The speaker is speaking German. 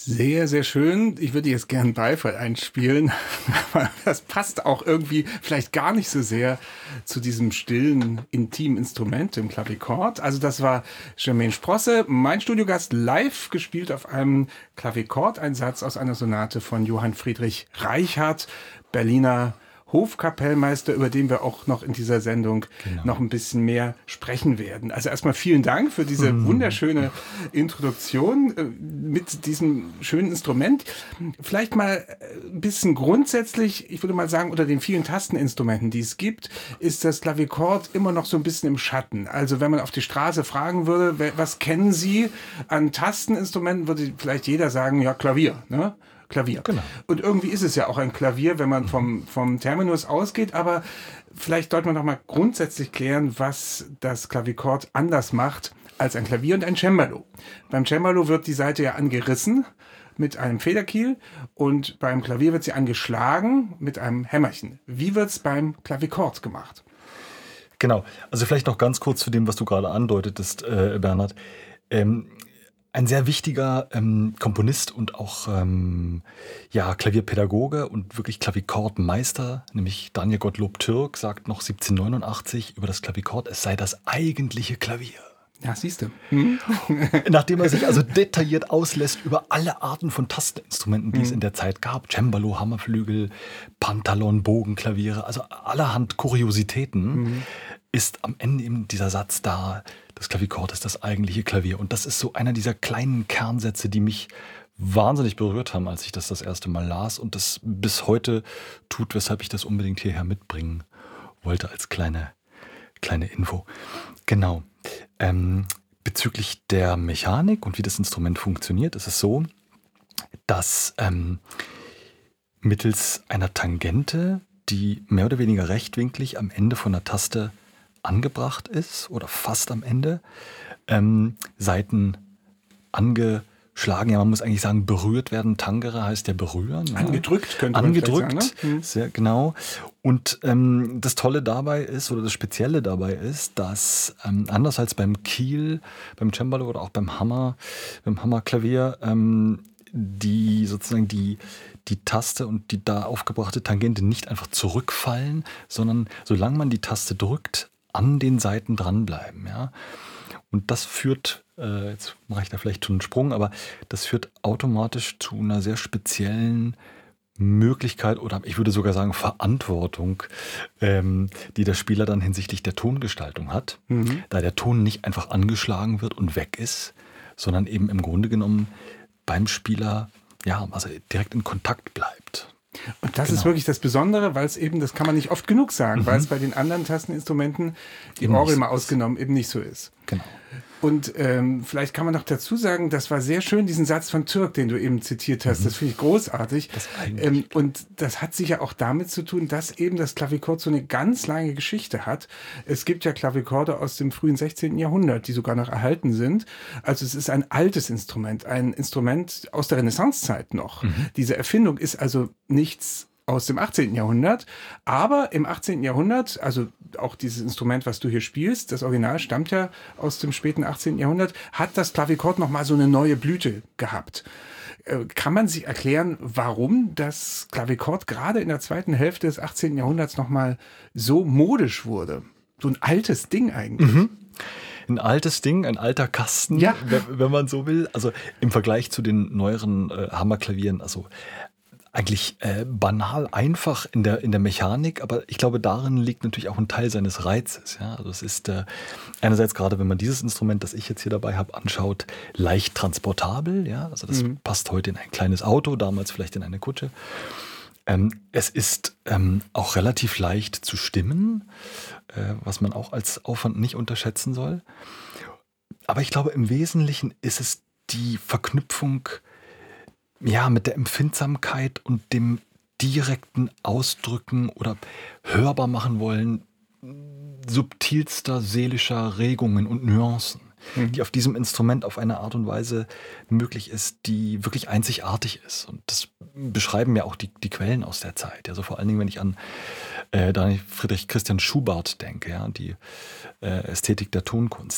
Sehr, sehr schön. Ich würde jetzt gern Beifall einspielen, aber das passt auch irgendwie vielleicht gar nicht so sehr zu diesem stillen, intimen Instrument, dem Klavichord. Also das war Jermaine Sprosse, mein Studiogast, live gespielt auf einem Klavichord-Einsatz aus einer Sonate von Johann Friedrich Reichhardt, Berliner Hofkapellmeister, über den wir auch noch in dieser Sendung noch ein bisschen mehr sprechen werden. Also erstmal vielen Dank für diese wunderschöne Introduktion mit diesem schönen Instrument. Vielleicht mal ein bisschen grundsätzlich, ich würde mal sagen, unter den vielen Tasteninstrumenten, die es gibt, ist das Klavichord immer noch so ein bisschen im Schatten. Also wenn man auf die Straße fragen würde, was kennen Sie an Tasteninstrumenten, würde vielleicht jeder sagen, ja, Klavier, ne? Klavier. Genau. Und irgendwie ist es ja auch ein Klavier, wenn man vom Terminus ausgeht, aber vielleicht sollte man noch mal grundsätzlich klären, was das Klavichord anders macht als ein Klavier und ein Cembalo. Beim Cembalo wird die Saite ja angerissen mit einem Federkiel und beim Klavier wird sie angeschlagen mit einem Hämmerchen. Wie wird es beim Klavichord gemacht? Genau, also vielleicht noch ganz kurz zu dem, was du gerade andeutetest, Bernhard. Ein sehr wichtiger Komponist und auch Klavierpädagoge und wirklich Klavichordmeister, nämlich Daniel Gottlob Türk, sagt noch 1789 über das Klavichord, es sei das eigentliche Klavier. Ja, siehst du. Nachdem er sich also detailliert auslässt über alle Arten von Tasteninstrumenten, die es in der Zeit gab, Cembalo, Hammerflügel, Pantalon, Bogenklaviere, also allerhand Kuriositäten, ist am Ende eben dieser Satz da, das Klavichord ist das eigentliche Klavier. Und das ist so einer dieser kleinen Kernsätze, die mich wahnsinnig berührt haben, als ich das erste Mal las und das bis heute tut, weshalb ich das unbedingt hierher mitbringen wollte als kleine Info. Genau. Bezüglich der Mechanik und wie das Instrument funktioniert, ist es so, dass mittels einer Tangente, die mehr oder weniger rechtwinklig am Ende von der Taste angebracht ist oder fast am Ende, Saiten angeschlagen, ja man muss eigentlich sagen berührt werden, tangere heißt ja berühren. Ja. Angedrückt könnte man angedrückt, sagen, ne? Sehr genau. Und das Tolle dabei ist, oder das Spezielle dabei ist, dass anders als beim Kiel, beim Cembalo oder auch beim Hammerklavier, die Taste und die da aufgebrachte Tangente nicht einfach zurückfallen, sondern solange man die Taste drückt, an den Saiten dranbleiben. Ja? Und das führt, jetzt mache ich da vielleicht schon einen Sprung, aber das führt automatisch zu einer sehr speziellen Möglichkeit oder ich würde sogar sagen Verantwortung, die der Spieler dann hinsichtlich der Tongestaltung hat, da der Ton nicht einfach angeschlagen wird und weg ist, sondern eben im Grunde genommen beim Spieler also direkt in Kontakt bleibt. Und das ist wirklich das Besondere, weil es eben, das kann man nicht oft genug sagen, weil es bei den anderen Tasteninstrumenten, die Orgel mal ausgenommen, eben nicht so ist. Genau. Und vielleicht kann man noch dazu sagen, das war sehr schön, diesen Satz von Türk, den du eben zitiert hast. Das finde ich großartig. Und das hat sicher auch damit zu tun, dass eben das Klavichord so eine ganz lange Geschichte hat. Es gibt ja Klavichorde aus dem frühen 16. Jahrhundert, die sogar noch erhalten sind. Also es ist ein altes Instrument, ein Instrument aus der Renaissancezeit noch. Diese Erfindung ist also nichts aus dem 18. Jahrhundert, aber im 18. Jahrhundert, also auch dieses Instrument, was du hier spielst, das Original stammt ja aus dem späten 18. Jahrhundert, hat das Klavichord nochmal so eine neue Blüte gehabt. Kann man sich erklären, warum das Klavichord gerade in der zweiten Hälfte des 18. Jahrhunderts nochmal so modisch wurde? So ein altes Ding eigentlich. Ein altes Ding, ein alter Kasten, wenn man so will. Also im Vergleich zu den neueren Hammerklavieren, also eigentlich banal einfach in der Mechanik, aber ich glaube, darin liegt natürlich auch ein Teil seines Reizes. Ja? Also es ist einerseits gerade, wenn man dieses Instrument, das ich jetzt hier dabei habe, anschaut, leicht transportabel. Ja? Also das passt heute in ein kleines Auto, damals vielleicht in eine Kutsche. Es ist auch relativ leicht zu stimmen, was man auch als Aufwand nicht unterschätzen soll. Aber ich glaube, im Wesentlichen ist es die Verknüpfung mit der Empfindsamkeit und dem direkten Ausdrücken oder hörbar machen wollen subtilster seelischer Regungen und Nuancen, die auf diesem Instrument auf eine Art und Weise möglich ist, die wirklich einzigartig ist. Und das beschreiben ja auch die Quellen aus der Zeit. Also vor allen Dingen, wenn ich an Daniel Friedrich Christian Schubart denke, ja, die Ästhetik der Tonkunst.